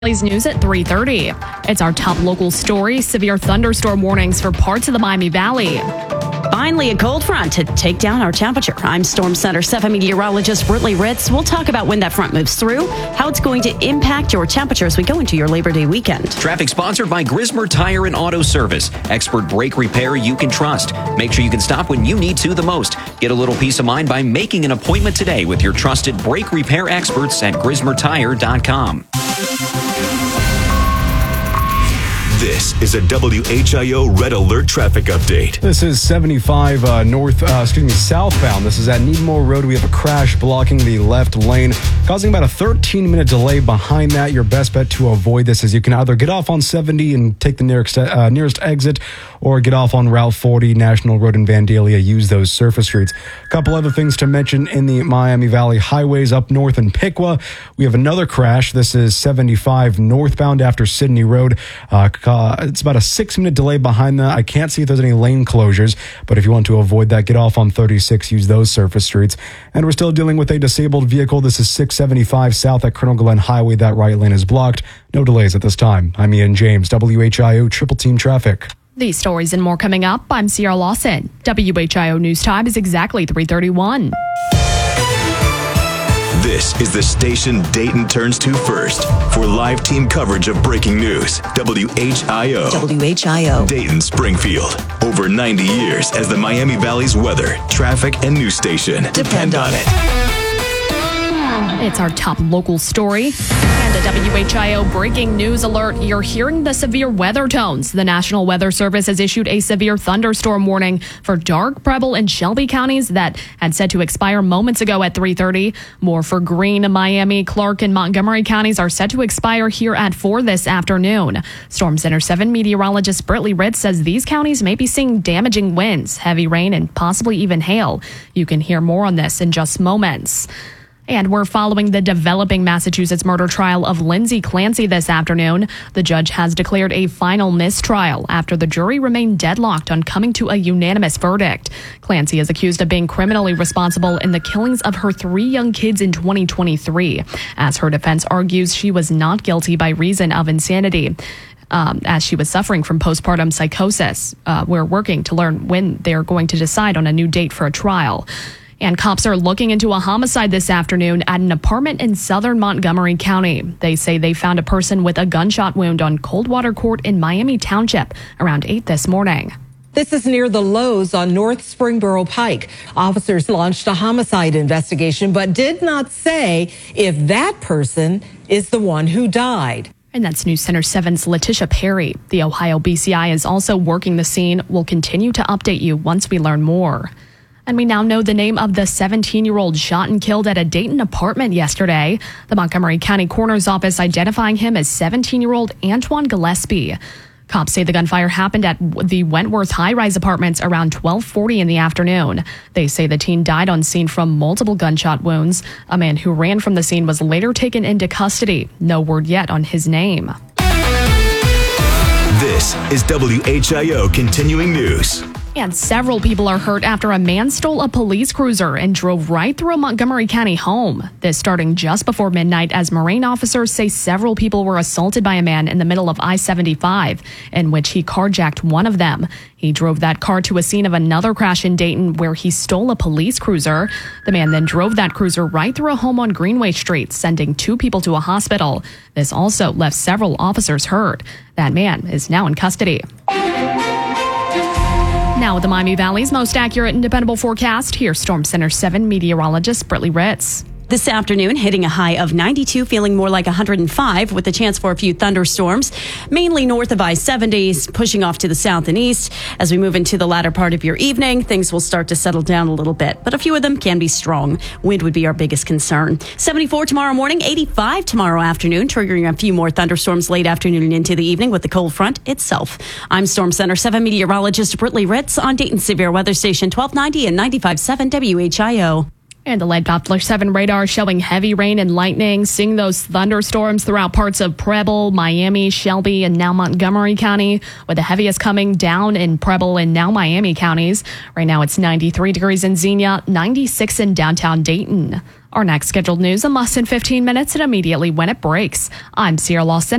News at 3:30. It's our top local story, severe thunderstorm warnings for parts of the Miami Valley. Finally, a cold front to take down our temperature. I'm Storm Center 7 meteorologist Britley Ritz. We'll talk about when that front moves through, how it's going to impact your temperature as we go into your Labor Day weekend. Traffic sponsored by Grismer Tire and Auto Service. Expert brake repair you can trust. Make sure you can stop when you need to the most. Get a little peace of mind by making an appointment today with your trusted brake repair experts at GrismerTire.com. This is a WHIO Red Alert traffic update. This is 75 southbound. This is at Needmore Road. We have a crash blocking the left lane, causing about a 13-minute delay behind that. Your best bet to avoid this is you can either get off on 70 and take the nearest exit, or get off on Route 40, National Road in Vandalia. Use those surface streets. A couple other things to mention in the Miami Valley highways up north in Piqua. We have another crash. This is 75 northbound after Sydney Road. It's about a 6-minute delay behind that. I can't see if there's any lane closures, but if you want to avoid that, get off on 36. Use those surface streets. And we're still dealing with a disabled vehicle. This is 675 south at Colonel Glenn Highway. That right lane is blocked. No delays at this time. I'm Ian James, WHIO Triple Team Traffic. These stories and more coming up. I'm Sierra Lawson. WHIO News Time is exactly 3:31. This is the station Dayton turns to first for live team coverage of breaking news. WHIO. Dayton Springfield. Over 90 years as the Miami Valley's weather, traffic, and news station. Depend on it. It's our top local story. And a WHIO breaking news alert. You're hearing the severe weather tones. The National Weather Service has issued a severe thunderstorm warning for Darke, Preble, and Shelby counties that had set to expire moments ago at 3:30. More for Greene, Miami, Clark, and Montgomery counties are set to expire here at 4 this afternoon. Storm Center 7 meteorologist Britley Ritz says these counties may be seeing damaging winds, heavy rain, and possibly even hail. You can hear more on this in just moments. And we're following the developing Massachusetts murder trial of Lindsay Clancy this afternoon. The judge has declared a final mistrial after the jury remained deadlocked on coming to a unanimous verdict. Clancy is accused of being criminally responsible in the killings of her 3 young kids in 2023. As her defense argues, she was not guilty by reason of insanity. As she was suffering from postpartum psychosis. We're working to learn when they're going to decide on a new date for a trial. And cops are looking into a homicide this afternoon at an apartment in southern Montgomery County. They say they found a person with a gunshot wound on Coldwater Court in Miami Township around 8 this morning. This is near the Lowe's on North Springboro Pike. Officers launched a homicide investigation, but did not say if that person is the one who died. And that's News Center 7's Letitia Perry. The Ohio BCI is also working the scene. We'll continue to update you once we learn more. And we now know the name of the 17-year-old shot and killed at a Dayton apartment yesterday. The Montgomery County Coroner's Office identifying him as 17-year-old Antoine Gillespie. Cops say the gunfire happened at the Wentworth high-rise apartments around 12:40 in the afternoon. They say the teen died on scene from multiple gunshot wounds. A man who ran from the scene was later taken into custody. No word yet on his name. This is WHIO Continuing News. And several people are hurt after a man stole a police cruiser and drove right through a Montgomery County home. This starting just before midnight as Moraine officers say several people were assaulted by a man in the middle of I-75, in which he carjacked one of them. He drove that car to a scene of another crash in Dayton where he stole a police cruiser. The man then drove that cruiser right through a home on Greenway Street, sending 2 people to a hospital. This also left several officers hurt. That man is now in custody. Now with the Miami Valley's most accurate and dependable forecast, here's Storm Center 7 meteorologist Britley Ritz. This afternoon, hitting a high of 92, feeling more like 105 with a chance for a few thunderstorms, mainly north of I-70, pushing off to the south and east. As we move into the latter part of your evening, things will start to settle down a little bit, but a few of them can be strong. Wind would be our biggest concern. 74 tomorrow morning, 85 tomorrow afternoon, triggering a few more thunderstorms late afternoon and into the evening with the cold front itself. I'm Storm Center 7 meteorologist Britley Ritz on Dayton Severe Weather Station 1290 and 95.7 WHIO. And the Lead Doppler 7 radar showing heavy rain and lightning, seeing those thunderstorms throughout parts of Preble, Miami, Shelby, and now Montgomery County, with the heaviest coming down in Preble and now Miami counties. Right now it's 93 degrees in Xenia, 96 in downtown Dayton. Our next scheduled news in less than 15 minutes and immediately when it breaks. I'm Sierra Lawson.